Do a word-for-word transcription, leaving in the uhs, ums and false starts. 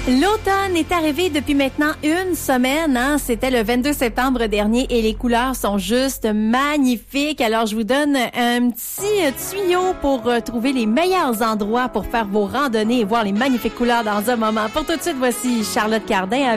L'automne est arrivé depuis maintenant une semaine. Hein? C'était le vingt-deux septembre dernier et les couleurs sont juste magnifiques. Alors, je vous donne un petit tuyau pour trouver les meilleurs endroits pour faire vos randonnées et voir les magnifiques couleurs dans un moment. Pour tout de suite, voici Charlotte Cardin.